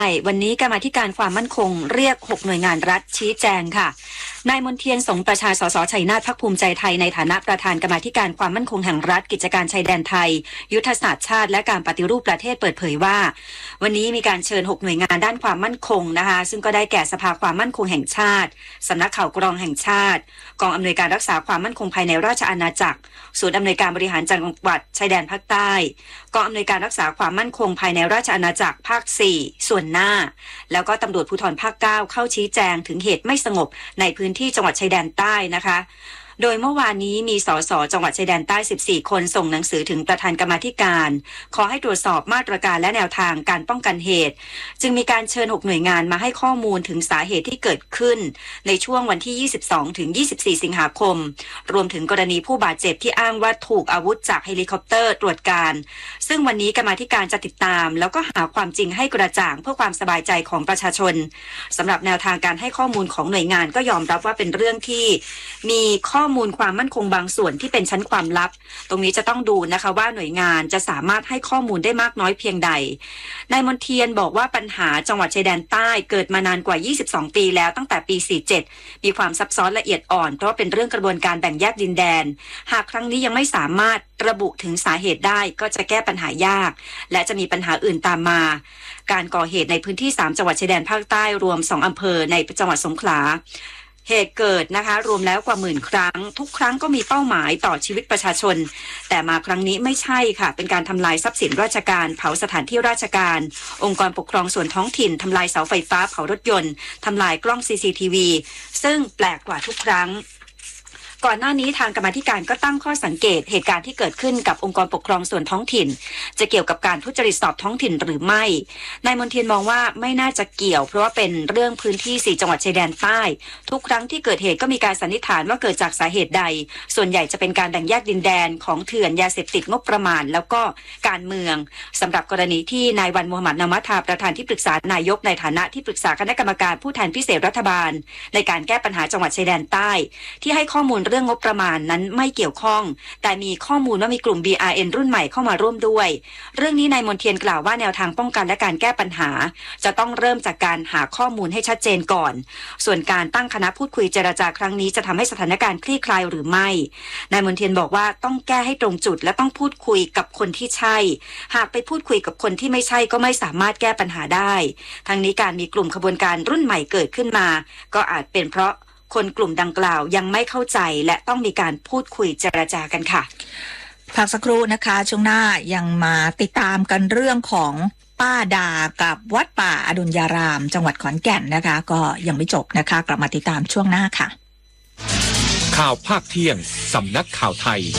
วันนี้กรรมาธิการความมั่นคงเรียก6หน่วยงานรัฐชี้แจงค่ะนายมนเทียนสงประชาสสชัยนาทพรรคภูมิใจไทยในฐานะประธานกรรมาธิการความมั่นคงแห่งรัฐกิจการชายแดนไทยยุทธศาสตร์ชาติและการปฏิรูปประเทศเปิดเผยว่าวันนี้มีการเชิญ6หน่วยงานด้านความมั่นคงนะคะซึ่งก็ได้แก่สภาความมั่นคงแห่งชาติสำนักข่าวกรองแห่งชาติกองอำนวยการรักษาความมั่นคงภายในราชอาณาจักรศูนย์อำนวยการบริหารจังหวัดชายแดนภาคใต้กองอำนวยการรักษาความมั่นคงภายในราชอาณาจักรภาค4ส่วนหน้าแล้วก็ตำรวจภูธรภาค9เข้าชี้แจงถึงเหตุไม่สงบในพื้นที่จังหวัดชายแดนใต้นะคะโดยเมื่อวานนี้มีสสจังหวัดชายแดนใต้14คนส่งหนังสือถึงประธานกรรมาธิการขอให้ตรวจสอบมาตรการและแนวทางการป้องกันเหตุจึงมีการเชิญ6หน่วยงานมาให้ข้อมูลถึงสาเหตุที่เกิดขึ้นในช่วงวันที่22ถึง24สิงหาคมรวมถึงกรณีผู้บาดเจ็บที่อ้างว่าถูกอาวุธจากเฮลิคอปเตอร์ตรวจการซึ่งวันนี้กรรมาธิการจะติดตามแล้วก็หาความจริงให้กระจ่างเพื่อความสบายใจของประชาชนสำหรับแนวทางการให้ข้อมูลของหน่วยงานก็ยอมรับว่าเป็นเรื่องที่มีข้อมูลความมั่นคงบางส่วนที่เป็นชั้นความลับตรงนี้จะต้องดูนะคะว่าหน่วยงานจะสามารถให้ข้อมูลได้มากน้อยเพียงใดนายมนเทียนบอกว่าปัญหาจังหวัดชายแดนใต้เกิดมานานกว่า22ปีแล้วตั้งแต่ปี47มีความซับซ้อนละเอียดอ่อนเพราะเป็นเรื่องกระบวนการแบ่งแยกดินแดนหากครั้งนี้ยังไม่สามารถระบุถึงสาเหตุได้ก็จะแก้ปัญหายากและจะมีปัญหาอื่นตามมาการก่อเหตุในพื้นที่3จังหวัดชายแดนภาคใต้รวม2อำเภอในจังหวัดสงขลาเหตุเกิดนะคะรวมแล้วกว่า10,000ครั้งทุกครั้งก็มีเป้าหมายต่อชีวิตประชาชนแต่มาครั้งนี้ไม่ใช่ค่ะเป็นการทำลายทรัพย์สินราชการเผาสถานที่ราชการองค์กรปกครองส่วนท้องถิ่นทำลายเสาไฟฟ้าเผารถยนต์ทำลายกล้อง CCTV ซึ่งแปลกกว่าทุกครั้งก่อนหน้านี้ทางกรรมาธิการก็ตั้งข้อสังเกตเหตุการณ์ที่เกิดขึ้นกับองค์กรปกครองส่วนท้องถิ่นจะเกี่ยวกับการทุจริตสอบท้องถิ่นหรือไม่นายมนเทียนมองว่าไม่น่าจะเกี่ยวเพราะว่าเป็นเรื่องพื้นที่4จังหวัดชายแดนใต้ทุกครั้งที่เกิดเหตุก็มีการสันนิษฐานว่าเกิดจากสาเหตุใดส่วนใหญ่จะเป็นการแบ่งแยกดินแดนของเถื่อนยาเสพติดงบประมาณแล้วก็การเมืองสำหรับกรณีที่นายวันมูฮัมหมัดนามัทาประธานที่ปรึกษานายกในฐานะที่ปรึกษาคณะกรรมการผู้แทนพิเศษรัฐบาลในการแก้ปัญหาจังหวัดชายแดนใต้ที่ให้ข้อมูลเรื่องงบประมาณนั้นไม่เกี่ยวข้องแต่มีข้อมูลว่ามีกลุ่ม BRN รุ่นใหม่เข้ามาร่วมด้วยเรื่องนี้นายมนเทียนกล่าวว่าแนวทางป้องกันและการแก้ปัญหาจะต้องเริ่มจากการหาข้อมูลให้ชัดเจนก่อนส่วนการตั้งคณะพูดคุยเจรจาครั้งนี้จะทำให้สถานการณ์คลี่คลายหรือไม่นายมนเทียนบอกว่าต้องแก้ให้ตรงจุดและต้องพูดคุยกับคนที่ใช่หากไปพูดคุยกับคนที่ไม่ใช่ก็ไม่สามารถแก้ปัญหาได้ทั้งนี้การมีกลุ่มขบวนการรุ่นใหม่เกิดขึ้นมาก็อาจเป็นเพราะคนกลุ่มดังกล่าวยังไม่เข้าใจและต้องมีการพูดคุยเจรจากันค่ะพักสักครู่นะคะช่วงหน้ายังมาติดตามกันเรื่องของป้าดากับวัดป่าอดุลยารามจังหวัดขอนแก่นนะคะก็ยังไม่จบนะคะกลับมาติดตามช่วงหน้าค่ะข่าวภาคเที่ยงสำนักข่าวไทย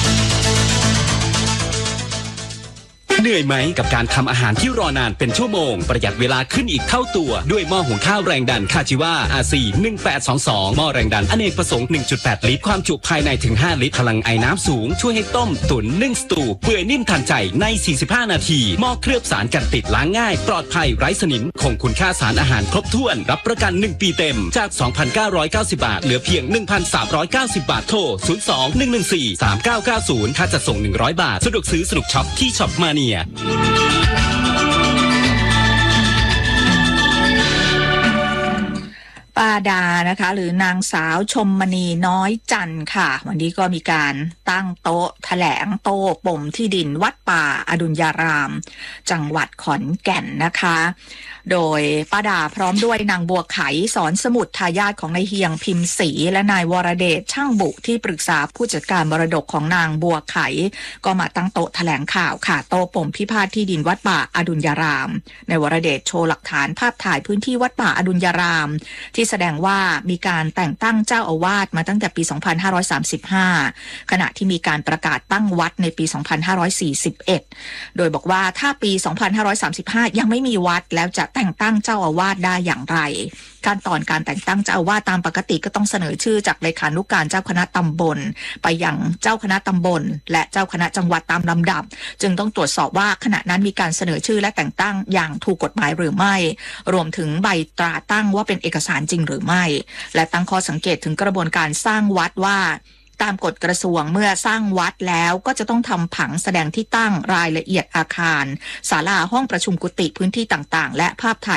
เหนื่อยไหมกับการทำอาหารที่รอนานเป็นชั่วโมงประหยัดเวลาขึ้นอีกเท่าตัวด้วยหม้อหุงข้าวแรงดันคาจิว่า RC 1822หม้อแรงดันอเนกประสงค์ 1.8 ลิตรความจุภายในถึง5ลิตรพลังไอ้น้ำสูงช่วยให้ต้มตุ๋นนึ่งสตูเปื่อยนิ่มทันใจใน45นาทีหม้อเคลือบสารกันติดล้างง่ายปลอดภัยไร้สนิมคงคุณค่าสารอาหารครบถ้วนรับประกัน 1 ปีเต็มจาก 2,990 บาทเหลือเพียง 1,390 บาทโทร 02-114-3990 ค่าจัดส่ง100 บาทสะดวกซื้อสนุกช็อปที่ช็อปมาเนียป้าดานะคะหรือนางสาวชมมณีน้อยจันทร์ค่ะวันนี้ก็มีการตั้งโต๊ะแถลงโต้ปมที่ดินวัดป่าอดุลยารามจังหวัดขอนแก่นนะคะโดยป้าดาพร้อมด้วยนางบัวไขสอนสมุทรทายาทของนายเฮียงพิมพ์ศรีและนายวรเดชช่างบุที่ปรึกษาผู้จัดการมรดกของนางบัวไขก็มาตั้งโต๊ะแถลงข่าวค่ะโต้ปมพิพาทที่ดินวัดป่าอดุลยารามนายวรเดชโชว์หลักฐานภาพถ่ายพื้นที่วัดป่าอดุลยารามที่แสดงว่ามีการแต่งตั้งเจ้าอาวาสมาตั้งแต่ปี 2535 ขณะที่มีการประกาศตั้งวัดในปี 2541 โดยบอกว่าถ้าปี 2535 ยังไม่มีวัดแล้วจะแต่งตั้งเจ้าอาวาสได้อย่างไรขั้นตอนการแต่งตั้งเจ้าอาวาสตามปกติก็ต้องเสนอชื่อจากเลขานุการเจ้าคณะตำบลไปยังเจ้าคณะตำบลและเจ้าคณะจังหวัดตามลำดับจึงต้องตรวจสอบว่าขณะนั้นมีการเสนอชื่อและแต่งตั้งอย่างถูกกฎหมายหรือไม่รวมถึงใบตราตั้งว่าเป็นเอกสารจริงหรือไม่และตั้งข้อสังเกตถึงกระบวนการสร้างวัดว่า ตามกฎกระทรวงเมื่อสร้างวัดแล้วก็จะต้องทำผังแสดงที่ตั้งรายละเอียดอาคารศาลาห้องประชุมกุฏิพื้นที่ต่างๆและภาพถ่าย